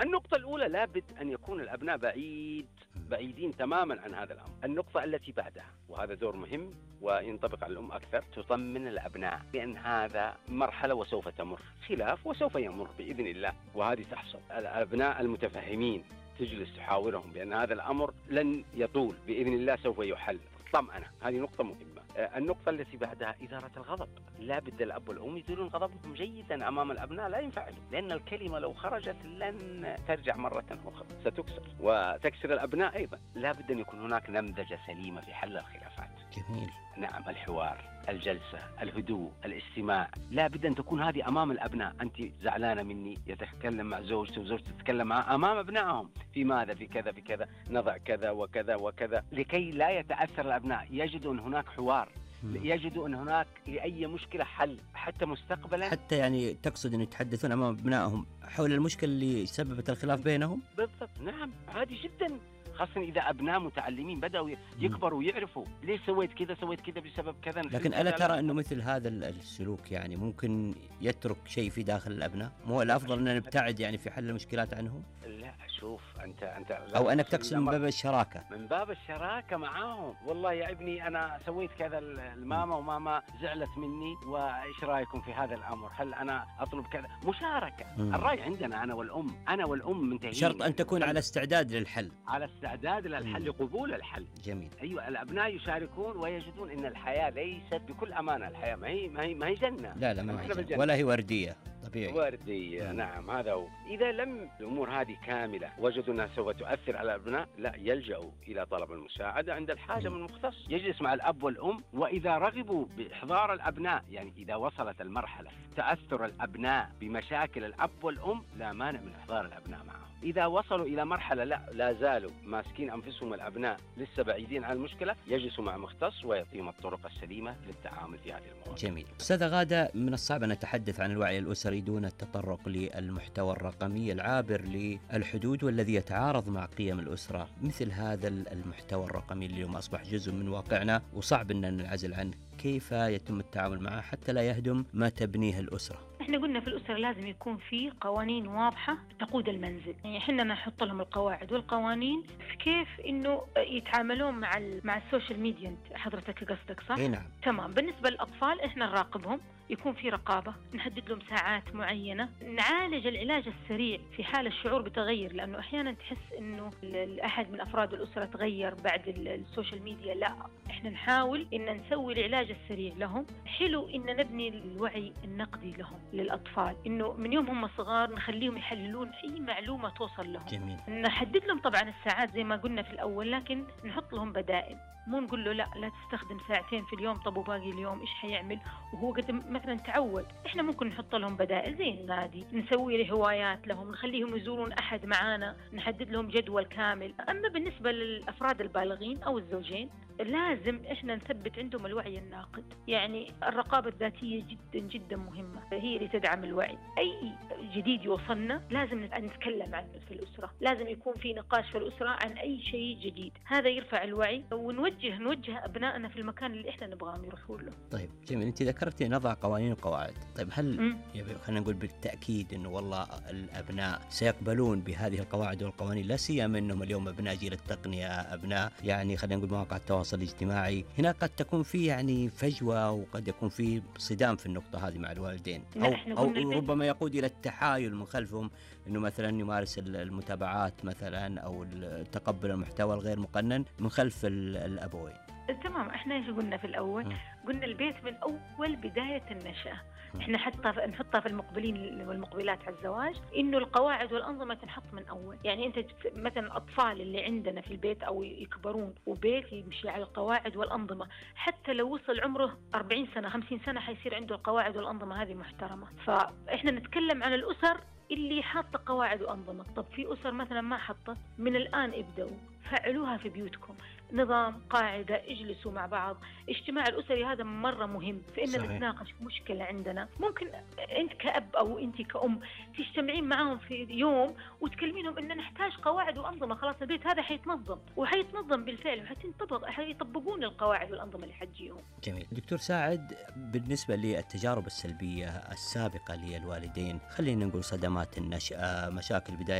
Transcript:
النقطة الأولى لابد أن يكون الأبناء بعيدين تماما عن هذا الأمر. النقطة التي بعدها، وهذا دور مهم وينطبق على الأم أكثر، تطمن الأبناء بأن هذا مرحلة وسوف تمر، خلاف وسوف يمر بإذن الله، وهذه تحصل. الأبناء المتفهمين تجلس تحاورهم بأن هذا الأمر لن يطول بإذن الله، سوف يحل. طمأنة، هذه نقطة مهمة. النقطة التي بعدها إدارة الغضب. لا بد الأب والأم يديرون غضبهم جيدا أمام الأبناء، لا ينفعلوا، لأن الكلمة لو خرجت لن ترجع مرة أخرى، ستكسر وتكسر الأبناء أيضا. لا بد أن يكون هناك نمذجة سليمة في حل الخلافات. جميل. نعم، الحوار، الجلسة، الهدوء، الاستماع، لا بد أن تكون هذه أمام الأبناء. أنت زعلانة مني، يتكلم مع زوجته وزوجته تتكلم معه أمام أبنائهم، في ماذا، في كذا، في كذا، نضع كذا وكذا وكذا، لكي لا يتأثر الأبناء، يجدوا أن هناك حوار، يجدوا أن هناك لأي مشكلة حل حتى مستقبلا. حتى يعني تقصد أن يتحدثون أمام أبنائهم حول المشكلة اللي سببت الخلاف بينهم؟ بالضبط، نعم، عادي جدا، خاصة إذا أبناء متعلمين بدأوا يكبروا ويعرفوا ليش سويت كذا بسبب كذا. لكن ألا ترى أنه مثل هذا السلوك يعني ممكن يترك شيء في داخل الأبناء؟ مو الأفضل أن نبتعد يعني في حل المشكلات عنهم؟ لا، شوف أنت أو أنك تقصد من باب الشراكة؟ من باب الشراكة معاهم. والله يا ابني أنا سويت كذا، الماما وماما زعلت مني، وإيش رأيكم في هذا الأمر؟ هل أنا أطلب كذا؟ مشاركة. الرأي عندنا أنا والأم منتهين. شرط أن تكون على استعداد للحل. على استعداد للحل، قبول الحل. جميل. أيوة، الأبناء يشاركون ويجدون أن الحياة ليست بكل أمانة، الحياة ما هي جنة. لا ما هي جنة، ولا هي وردية. طبيعي. وردية. نعم، هذا هو. إذا لم الأمور هذه كاملة وجدوا أنها سوف تؤثر على الأبناء، لا، يلجأوا إلى طلب المساعدة عند الحاجة من مختص، يجلس مع الأب والأم. وإذا رغبوا بإحضار الأبناء، يعني إذا وصلت المرحلة تأثر الأبناء بمشاكل الأب والأم، لا مانع من إحضار الأبناء معهم. إذا وصلوا إلى مرحلة لا زالوا ماسكين أنفسهم، الأبناء لسه بعيدين عن المشكلة، يجلسوا مع مختص ويعطيهم الطرق السليمة للتعامل في هذه المواضيع. جميل. أستاذة غادة، من الصعب أن نتحدث عن الوعي الأسري دون التطرق للمحتوى الرقمي العابر للحدود والذي يتعارض مع قيم الأسرة. مثل هذا المحتوى الرقمي اللي اليوم أصبح جزء من واقعنا وصعب أن ننعزل عنه، كيف يتم التعامل معه حتى لا يهدم ما تبنيه الأسرة؟ احنا قلنا في الأسرة لازم يكون في قوانين واضحة تقود المنزل، يعني احنا نحط لهم القواعد والقوانين في كيف انه يتعاملون مع السوشيال ميديا. حضرتك قصدك صح؟ نعم. تمام. بالنسبة للأطفال احنا نراقبهم، يكون في رقابة، نحدد لهم ساعات معينة، نعالج العلاج السريع في حال الشعور بتغير، لأنه أحيانا تحس إنه أحد من أفراد الأسرة تغير بعد السوشيال ميديا. لا، إحنا نحاول إن نسوي العلاج السريع لهم. حلو إن نبني الوعي النقدي لهم للأطفال، إنه من يوم هم صغار نخليهم يحللون أي معلومة توصل لهم. جميل. نحدد لهم طبعا الساعات زي ما قلنا في الأول، لكن نحط لهم بدائل. مو نقول له لا تستخدم ساعتين في اليوم، طب وباقي اليوم إيش حيعمل؟ وهو قد مثلا تعود. إحنا ممكن نحط لهم بدائل زي النادي، نسوي هوايات لهم، نخليهم يزورون أحد معانا، نحدد لهم جدول كامل. أما بالنسبة للأفراد البالغين أو الزوجين، لازم إحنا نثبت عندهم الوعي الناقد. يعني الرقابة الذاتية جدا جدا مهمة، هي اللي تدعم الوعي. أي جديد يوصلنا لازم نتكلم عنه في الأسرة، لازم يكون في نقاش في الأسرة عن أي شيء جديد. هذا يرفع الوعي ونوجه أبنائنا في المكان اللي إحنا نبغاهم يروحوا له. طيب جميل. أنت ذكرتي نضع قوانين وقواعد. طيب هل خلينا نقول بالتأكيد إنه والله الأبناء سيقبلون بهذه القواعد والقوانين، لا سيما إنهم اليوم أبناء جيل التقنية، أبناء يعني خلينا نقول مواقع التواصل الاجتماعي، هنا قد تكون في يعني فجوة وقد يكون في صدام في النقطة هذه مع الوالدين، أو ربما يقود إلى التحايل من خلفهم، إنه مثلا يمارس المتابعات مثلا أو تقبل المحتوى الغير مقنن من خلف الأبوين. تمام. احنا ايش قلنا في الاول؟ قلنا البيت من اول بداية النشأة. احنا حتى نحطها في المقبلين والمقبلات على الزواج، انه القواعد والانظمة تنحط من اول. يعني انت مثلا الاطفال اللي عندنا في البيت او يكبرون وبيت يمشي على القواعد والانظمة، حتى لو وصل عمره 40 سنة 50 سنة حيصير عنده القواعد والانظمة هذه محترمة. فاحنا نتكلم عن الاسر اللي حاطة قواعد وأنظمة. طب في أسر مثلا ما حطت، من الآن ابدأوا فعلوها في بيوتكم. نظام، قاعدة، اجلسوا مع بعض. اجتماع الأسري هذا مرة مهم في إن نتناقش في مشكلة عندنا. ممكن أنت كأب أو أنت كأم تجتمعين معهم في يوم وتكلمينهم إن نحتاج قواعد وأنظمة. خلاص البيت هذا حيتنظم وحيتنظم بالفعل، حيطبقون القواعد والأنظمة اللي حتجيهم. جميل. دكتور ساعد، بالنسبة للتجارب السلبية السابقة للوالدين، خلينا نقول صدمات النشأة، مشاكل بداية